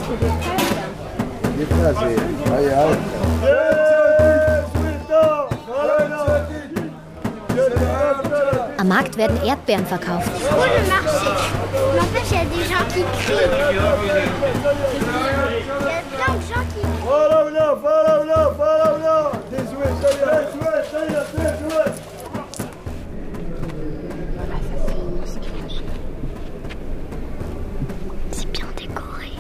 Die Fresse. Am Markt werden Erdbeeren verkauft. Trop le marché. Mais en fait, il y a des gens qui crient. Il y a plein de gens qui crient. C'est bien décoré.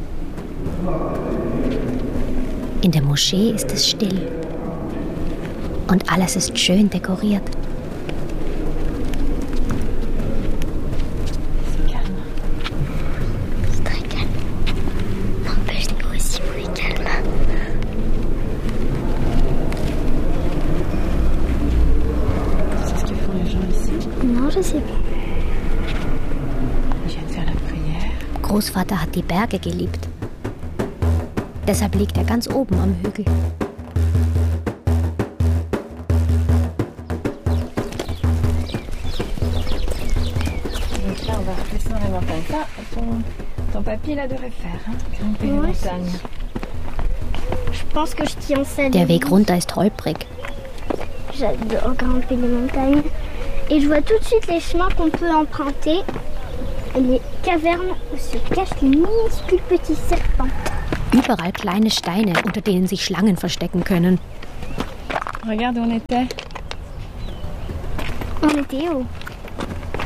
In der Moschee ist es still. Und alles ist schön dekoriert. Großvater hat die Berge geliebt. Deshalb liegt er ganz oben am Hügel. Donc là, on va redescendre la montagne. Ça, ton papy, là, devrait faire. Grimper les montagnes. Je pense que je tiens ça. Der Weg runter ist holprig. J'adore grimper les montagnes. Et je vois tout de suite les chemins qu'on peut emprunter. Et les cavernes où se cachent les minuscules petits serpents. Überall kleine Steine, unter denen sich Schlangen verstecken können. Regarde où on était. On était où?